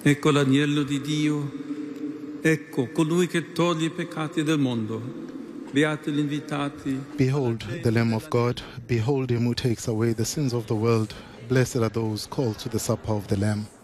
Ecco l'agnello di Dio, ecco colui che toglie i peccati del mondo. Beati gli invitati. Behold the Lamb of God, behold him who takes away the sins of the world. Blessed are those called to the supper of the Lamb.